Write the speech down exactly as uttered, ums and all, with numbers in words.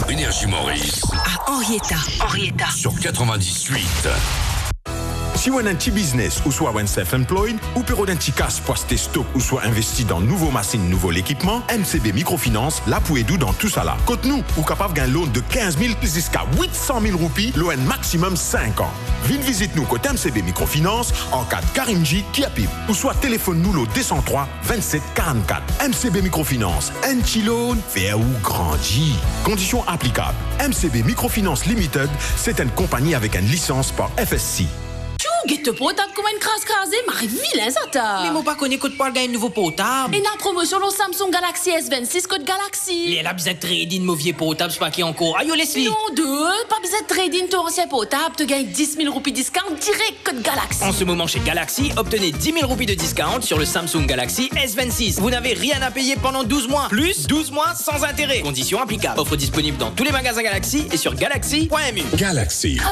Énergie Maurice. À Henrietta. Henrietta. Sur quatre-vingt-dix-huit. Si vous avez un petit business ou soit un self-employed, ou pour un petit cash pour acheter stock ou soit investi dans nouveaux machines, nouveaux équipements, M C B Microfinance, là pour aider dans tout ça là. Côte nous, ou capable d'un loan de quinze mille jusqu'à huit cent mille roupies, loan maximum cinq ans. Viens visite nous côté M C B Microfinance en cas de Karimji qui a pipe, ou soit téléphone nous le deux zéro trois vingt-sept quarante-quatre. M C B Microfinance, un petit loan, faire ou grandir. Conditions applicables. M C B Microfinance Limited, c'est une compagnie avec une licence par F S C. Guette potable comme une crasse crasée, mais vilain ça t'a. Mais moi pas connais que tu parles d'un nouveau potable. Et la promotion le Samsung Galaxy S vingt-six code Galaxy. Et la besoin de trading mauvais potable, c'est pas qui encore. Aïe, laisse-le. Non, deux, pas besoin de trading ton ancien potable, tu gagnes dix mille roupies discount direct code Galaxy. En ce moment chez Galaxy, obtenez dix mille roupies de discount sur le Samsung Galaxy S vingt-six. Vous n'avez rien à payer pendant douze mois. Plus douze mois sans intérêt. Conditions applicables. Offre disponible dans tous les magasins Galaxy et sur galaxy point m u. Galaxy.